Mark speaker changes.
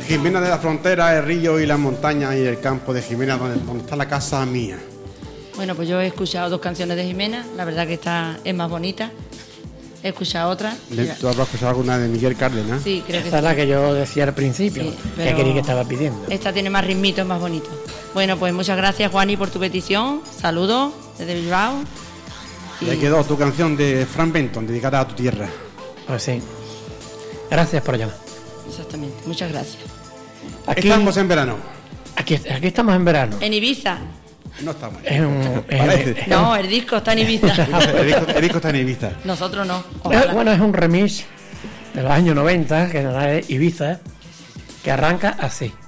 Speaker 1: Jimena de la Frontera, el río y las montañas y el campo de Jimena, donde está la casa mía.
Speaker 2: Bueno, pues yo he escuchado 2 canciones de Jimena, la verdad que esta es más bonita. He escuchado otra.
Speaker 1: ¿Tú habrás escuchado alguna de Miguel Cárdenas?
Speaker 2: Sí, creo que
Speaker 3: Esa es
Speaker 2: sí.
Speaker 3: la que yo decía al principio,
Speaker 2: Sí,
Speaker 3: que
Speaker 2: pero
Speaker 3: quería que estaba pidiendo.
Speaker 2: Esta tiene más ritmito, es más bonito. Bueno, pues muchas gracias, Juani, por tu petición. Saludos desde Bilbao.
Speaker 1: Y ahí quedó tu canción de Frank Benton, dedicada a tu tierra.
Speaker 3: Pues sí. Gracias por llamar.
Speaker 2: Exactamente, muchas gracias.
Speaker 3: Aquí
Speaker 1: Estamos en verano.
Speaker 3: Aquí estamos en verano.
Speaker 2: En Ibiza.
Speaker 1: No estamos. Parece.
Speaker 2: No, el disco está en Ibiza.
Speaker 1: El disco está en Ibiza.
Speaker 2: Nosotros no. Ojalá.
Speaker 3: Bueno, es un remix de los años 90, que es Ibiza, que arranca así.